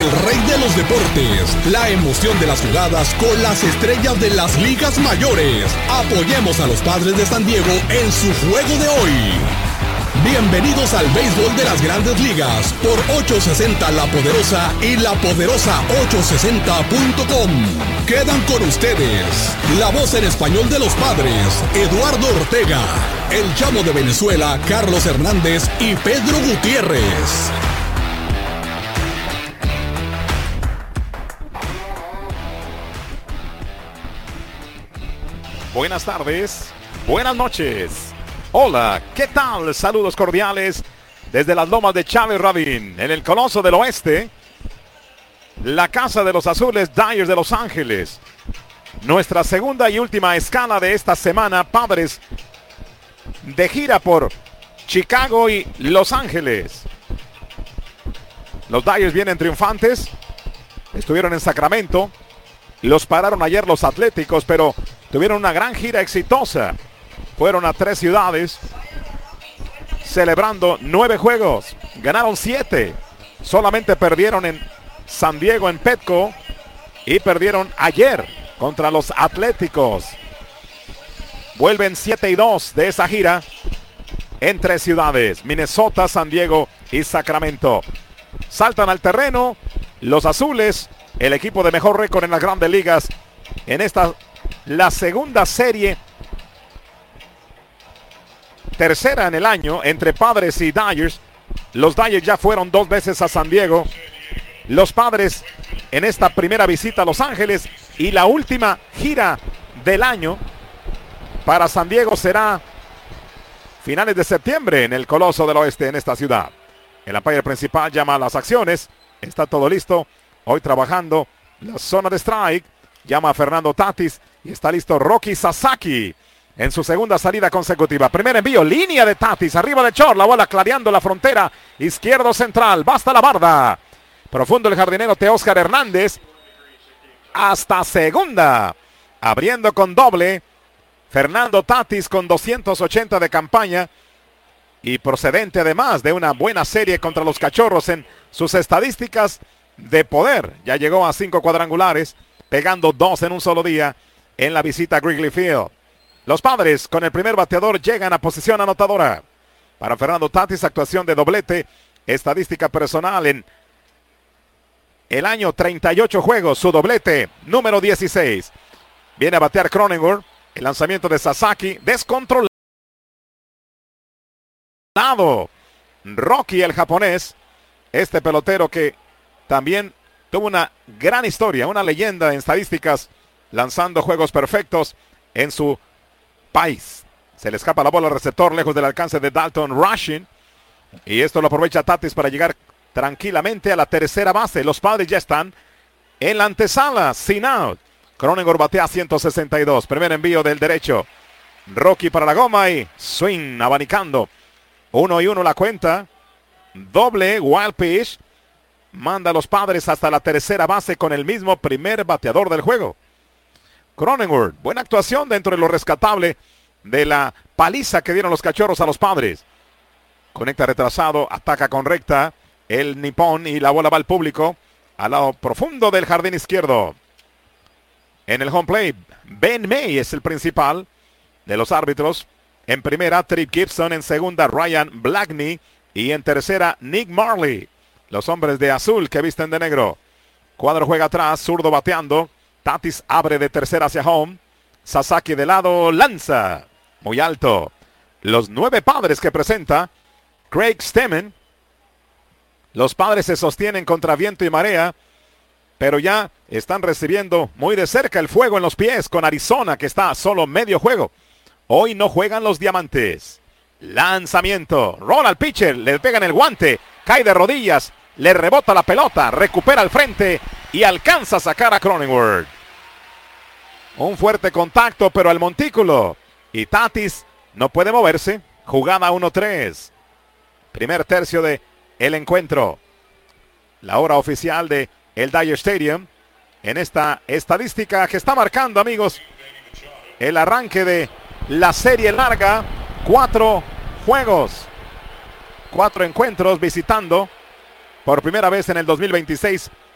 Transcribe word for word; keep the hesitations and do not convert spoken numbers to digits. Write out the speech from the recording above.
el rey de los deportes, la emoción de las jugadas con las estrellas de las ligas mayores. Apoyemos a los Padres de San Diego en su juego de hoy. Bienvenidos al béisbol de las Grandes Ligas por ochocientos sesenta La Poderosa y la poderosa ochocientos sesenta punto com. Quedan con ustedes la voz en español de los Padres, Eduardo Ortega, el Chamo de Venezuela, Carlos Hernández y Pedro Gutiérrez. Buenas tardes, buenas noches. Hola, ¿qué tal? Saludos cordiales desde las lomas de Chávez Rabín, en el Coloso del Oeste, la casa de los azules Dyers de Los Ángeles. Nuestra segunda y última escala de esta semana, Padres de gira por Chicago y Los Ángeles. Los Dyers vienen triunfantes, estuvieron en Sacramento, los pararon ayer los Atléticos, pero tuvieron una gran gira exitosa. Fueron a tres ciudades, celebrando nueve juegos. Ganaron siete. Solamente perdieron en San Diego, en Petco. Y perdieron ayer contra los Atléticos. Vuelven siete y dos de esa gira en tres ciudades: Minnesota, San Diego y Sacramento. Saltan al terreno los azules, el equipo de mejor récord en las Grandes Ligas. En esta, la segunda serie, tercera en el año entre Padres y Dyers. Los Dyers ya fueron dos veces a San Diego. Los Padres en esta primera visita a Los Ángeles, y la última gira del año para San Diego será finales de septiembre en el Coloso del Oeste, en esta ciudad. El umpire principal llama a las acciones. Está todo listo. Hoy trabajando la zona de strike. Llama a Fernando Tatis y está listo Roki Sasaki en su segunda salida consecutiva. Primer envío, línea de Tatis, arriba de short, la bola clareando la frontera izquierdo central, basta la barda. Profundo el jardinero Teóscar Hernández, hasta segunda. Abriendo con doble, Fernando Tatis con doscientos ochenta de campaña, y procedente además de una buena serie contra los Cachorros en sus estadísticas de poder. Ya llegó a cinco cuadrangulares, pegando dos en un solo día en la visita a Wrigley Field. Los Padres con el primer bateador llegan a posición anotadora. Para Fernando Tatis, actuación de doblete, estadística personal en el año, treinta y ocho juegos, su doblete número dieciséis. Viene a batear Cronenworth, el lanzamiento de Sasaki, descontrolado. Rocky, el japonés, este pelotero que también tuvo una gran historia, una leyenda en estadísticas, lanzando juegos perfectos en su país. Se le escapa la bola al receptor, lejos del alcance de Dalton Rushing, y esto lo aprovecha Tatis para llegar tranquilamente a la tercera base. Los Padres ya están en la antesala, sin out. Cronenworth batea ciento sesenta y dos. Primer envío del derecho. Rocky para la goma y swing, abanicando. Uno y uno la cuenta. Doble wild pitch. Manda a los Padres hasta la tercera base con el mismo primer bateador del juego. Cronenworth, buena actuación dentro de lo rescatable de la paliza que dieron los Cachorros a los Padres. Conecta retrasado, ataca con recta el nipón y la bola va al público al lado profundo del jardín izquierdo. En el home plate, Ben May es el principal de los árbitros. En primera, Trip Gibson. En segunda, Ryan Blackney. Y en tercera, Nick Marley. Los hombres de azul que visten de negro. Cuadro juega atrás, zurdo bateando. Tatis abre de tercera hacia home. Sasaki de lado, lanza muy alto. Los nueve Padres que presenta Craig Stemmen. Los Padres se sostienen contra viento y marea, pero ya están recibiendo muy de cerca el fuego en los pies con Arizona, que está a solo medio juego. Hoy no juegan los Diamantes. Lanzamiento, rola al pitcher, le pegan el guante, cae de rodillas, le rebota la pelota, recupera al frente y alcanza a sacar a Cronenworth. Un fuerte contacto, pero al montículo, y Tatis no puede moverse. Jugada uno tres. Primer tercio de el encuentro. La hora oficial de el Dyer Stadium. En esta estadística que está marcando, amigos, el arranque de la serie larga. Cuatro juegos. Cuatro encuentros visitando por primera vez en el dos mil veintiséis